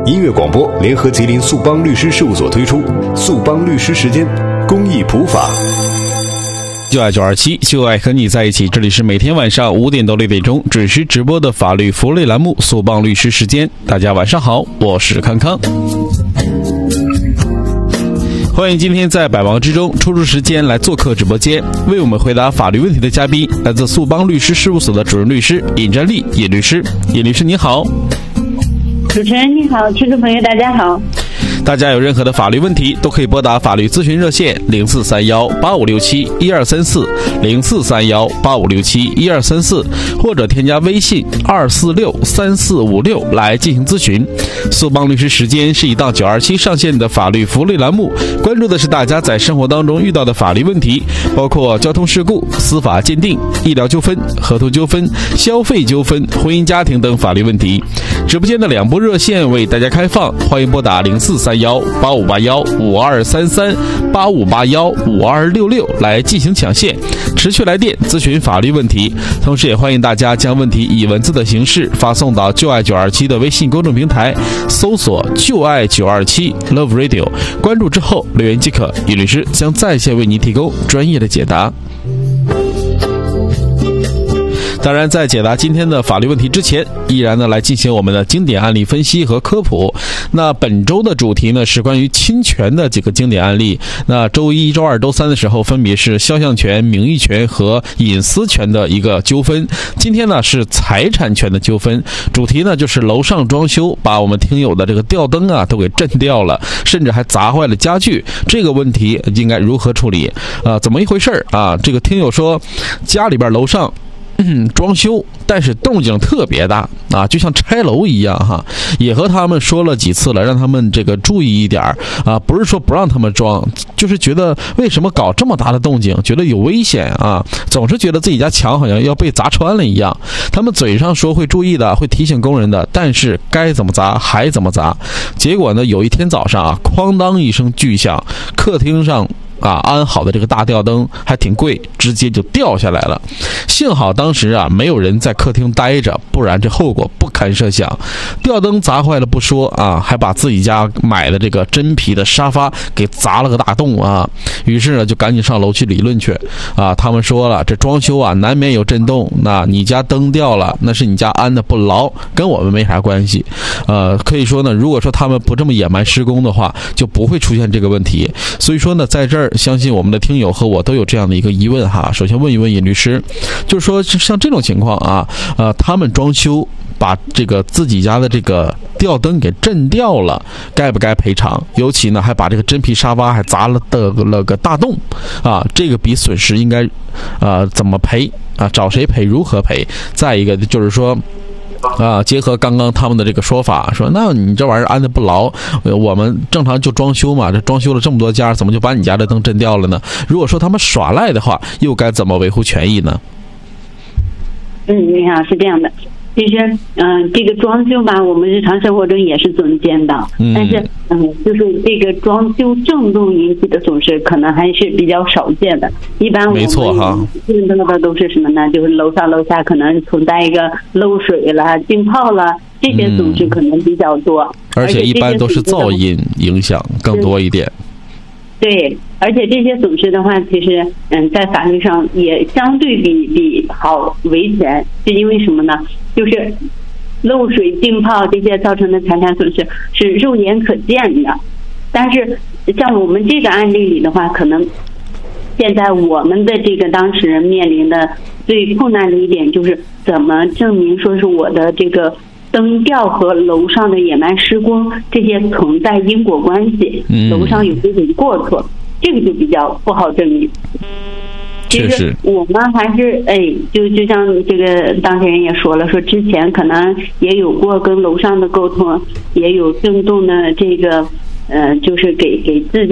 音乐广播联合吉林速邦律师事务所推出速邦律师时间公益普法。 就爱927，就爱和你在一起。这里是每天晚上5点到6点钟准时直播的法律福利栏目速邦律师时间。大家晚上好，我是康康。欢迎今天在百忙之中抽出时间来做客直播间，为我们回答法律问题的嘉宾，来自速邦律师事务所的主任律师尹占丽尹律师。尹律师你好。 主持人你好，听众朋友大家好。 大家有任何的法律问题都可以拨打法律咨询热线043185671234043185671234，或者添加微信2463456来进行咨询。速邦律师时间是一档927上线的法律福利栏目，关注的是大家在生活当中遇到的法律问题，包括交通事故、司法鉴定、医疗纠纷、合同纠纷、消费纠纷、婚姻家庭等法律问题。直播间的2部热线为大家开放，欢迎拨打04318581523385815266来进行抢线，持续来电咨询法律问题。同时也欢迎大家将问题以文字的形式发送到就爱927的微信公众平台，搜索就爱927 Love Radio， 关注之后留言即可，尹律师将在线为您提供专业的解答。当然，在解答今天的法律问题之前，依然呢来进行我们的经典案例分析和科普。那本周的主题呢是关于侵权的几个经典案例。那周一、周二、周三的时候，分别是肖像权、名誉权和隐私权的一个纠纷。今天呢是财产权的纠纷，主题呢就是楼上装修把我们听友的这个吊灯啊都给震掉了，甚至还砸坏了家具。这个问题应该如何处理？怎么一回事啊？这个听友说家里边楼上装修，但是动静特别大啊，就像拆楼一样哈。也和他们说了几次了，让他们这个注意一点啊，不是说不让他们装，就是觉得为什么搞这么大的动静，觉得有危险啊，总是觉得自己家墙好像要被砸穿了一样。他们嘴上说会注意的，会提醒工人的，但是该怎么砸还怎么砸。结果呢，有一天早上啊，哐当一声巨响，客厅上安好的这个大吊灯还挺贵，直接就掉下来了。幸好当时啊没有人在客厅待着，不然这后果不堪设想。吊灯砸坏了不说啊，还把自己家买的这个真皮的沙发给砸了个大洞啊。于是呢就赶紧上楼去理论去啊。他们说了，这装修啊难免有震动，那你家灯掉了，那是你家安的不牢，跟我们没啥关系。可以说呢，如果说他们不这么野蛮施工的话，就不会出现这个问题。所以说呢，在这儿相信我们的听友和我都有这样的一个疑问哈。首先问一问尹律师，就是说像这种情况啊，他们装修把这个自己家的这个吊灯给震掉了，该不该赔偿？尤其呢还把这个真皮沙发还砸了个大洞啊，这个比损失应该怎么赔啊？找谁赔？如何赔？再一个就是说结合刚刚他们的这个说法，说那你这玩意儿安的不牢，我们正常就装修嘛，这装修了这么多家，怎么就把你家的灯震掉了呢？如果说他们耍赖的话，又该怎么维护权益呢？ 你好，是这样的，其实这个装修吧，我们日常生活中也是总见到，但是就是这个装修震动引起的损失可能还是比较少见的。一般我们见到的都是什么呢？就是楼上楼下可能存在一个漏水了、浸泡了，这些损失可能比较多， 而且一般都是噪音影响更多一点。 对，而且这些损失的话，其实在法律上也相对比好维权，是因为什么呢？就是漏水、浸泡这些造成的财产损失是肉眼可见的，但是像我们这个案例里的话，可能现在我们的这个当事人面临的最困难的一点就是怎么证明说是我的这个灯吊和楼上的野蛮施工这些存在因果关系，楼上有这种过错，这个就比较不好证明。其实我们还是就像这个当事人也说了，说之前可能也有过跟楼上的沟通，也有震动的这个就是给自己